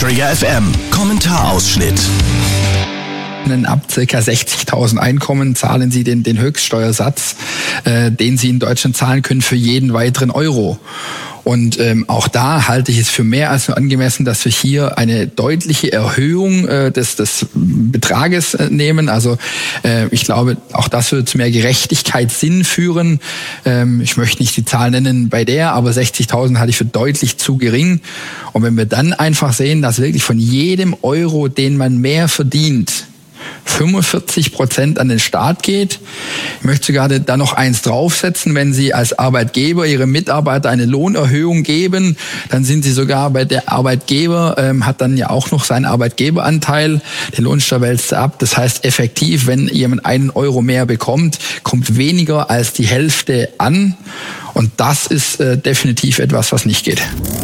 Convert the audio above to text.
Trigger FM Kommentarausschnitt. Ab ca. 60.000 Einkommen zahlen Sie den Höchststeuersatz, den Sie in Deutschland zahlen können für jeden weiteren Euro. Und auch da halte ich es für mehr als nur angemessen, dass wir hier eine deutliche Erhöhung des Betrages nehmen. Also ich glaube, auch das würde zu mehr Gerechtigkeit, Sinn führen. Ich möchte nicht die Zahl nennen bei der, aber 60.000 halte ich für deutlich zu gering. Und wenn wir dann einfach sehen, dass wirklich von jedem Euro, den man mehr verdient, 45% an den Staat geht. Ich möchte sogar da noch eins draufsetzen. Wenn Sie als Arbeitgeber Ihrem Mitarbeiter eine Lohnerhöhung geben, dann sind Sie sogar bei der Arbeitgeber, hat dann ja auch noch seinen Arbeitgeberanteil, den Lohnsteuer wälzt ab. Das heißt effektiv, wenn jemand 1 Euro mehr bekommt, kommt weniger als die Hälfte an. Und das ist definitiv etwas, was nicht geht.